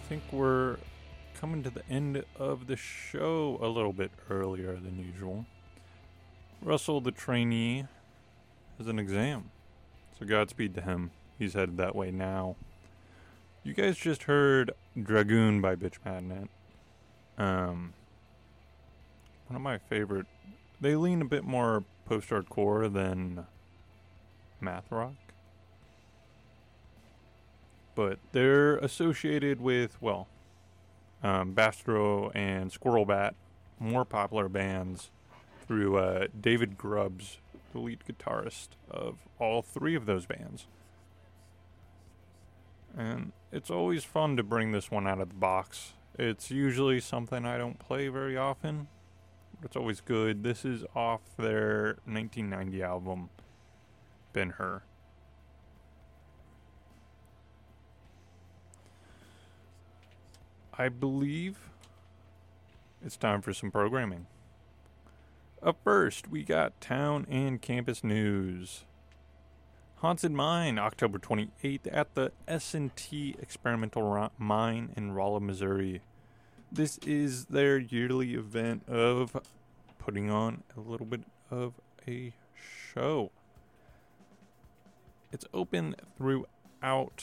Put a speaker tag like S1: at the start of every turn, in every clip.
S1: think we're coming to the end of the show a little bit earlier than usual. Russell, the trainee, has an exam, so Godspeed to him. He's headed that way now. You guys just heard Dragoon by Bitch Madnet. One of my favorite. They lean a bit more post-hardcore than math rock. But they're associated with, Bastro and Squirrelbat, more popular bands, through David Grubbs, the lead guitarist of all three of those bands. And it's always fun to bring this one out of the box. It's usually something I don't play very often, but it's always good. This is off their 1990 album, Ben-Hur. I believe it's time for some programming. Up first, we got town and campus news. Haunted Mine, October 28th at the S&T Experimental Mine in Rolla, Missouri. This is their yearly event of putting on a little bit of a show. It's open throughout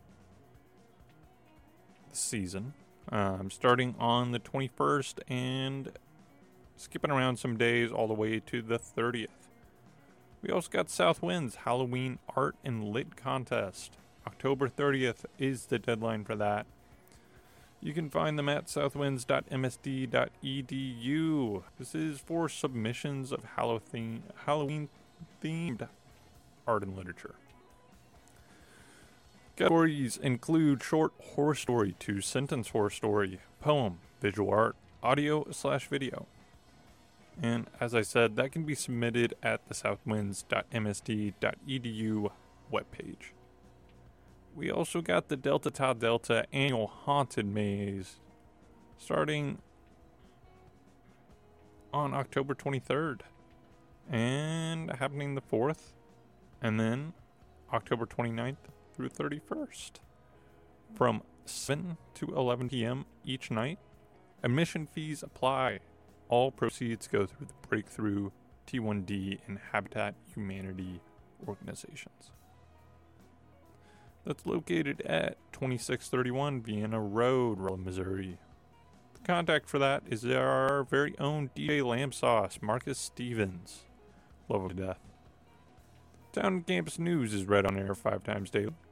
S1: the season. Starting on the 21st and skipping around some days all the way to the 30th. We also got South Winds Halloween Art and Lit Contest. October 30th is the deadline for that. You can find them at southwinds.msd.edu. This is for submissions of Halloween-themed art and literature. Categories include short horror story, 2-sentence horror story, poem, visual art, audio/video. And as I said, that can be submitted at the southwinds.msd.edu webpage. We also got the Delta Tau Delta annual Haunted Maze starting on October 23rd and happening the 4th, and then October 29th through 31st from 7 to 11 p.m. each night. Admission fees apply. All proceeds go through the Breakthrough, T1D, and Habitat Humanity organizations. That's located at 2631 Vienna Road, Rolla, Missouri. The contact for that is our very own DJ Lamb Sauce, Marcus Stevens. Love of death. Town and Campus News is read on air 5 times daily.